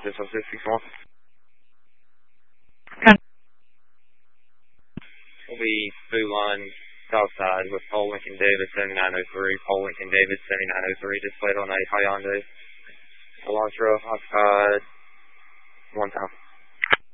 61661. Will be Boo Line Southside with Paul Lincoln Davis 7903. Paul Lincoln Davis 7903 displayed on a Hyundai Elantra occupied 1 time.